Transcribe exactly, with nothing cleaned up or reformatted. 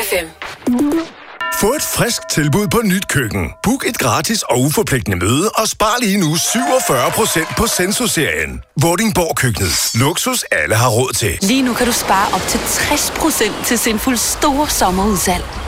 fem. Få et frisk tilbud på nyt køkken. Book et gratis og uforpligtende møde og spar lige nu syvogfyrre procent på Senso-serien. Vordingborg Køkkenet. Luksus alle har råd til. Lige nu kan du spare op til tres procent til Sinfuls store sommerudsalg.